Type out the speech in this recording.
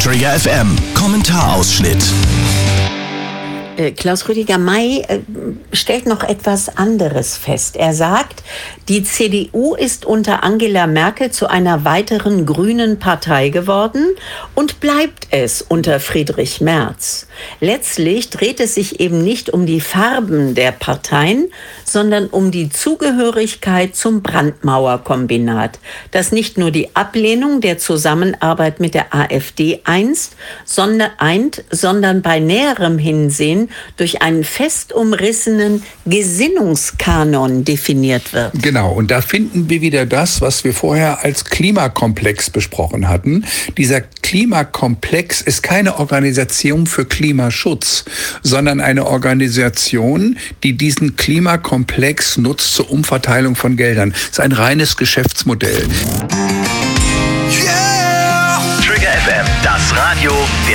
Trigger FM Kommentarausschnitt. Klaus Rüdiger May stellt noch etwas anderes fest. Er sagt, die CDU ist unter Angela Merkel zu einer weiteren grünen Partei geworden und bleibt es unter Friedrich Merz. Letztlich dreht es sich eben nicht um die Farben der Parteien, sondern um die Zugehörigkeit zum Brandmauerkombinat, das nicht nur die Ablehnung der Zusammenarbeit mit der AfD eint, sondern bei näherem Hinsehen durch einen fest umrissenen Gesinnungskanon definiert wird. Genau, und da finden wir wieder das, was wir vorher als Klimakomplex besprochen hatten. Dieser Klimakomplex ist keine Organisation für Klimaschutz, sondern eine Organisation, die diesen Klimakomplex nutzt zur Umverteilung von Geldern. Das ist ein reines Geschäftsmodell. Trigger FM, das Radio der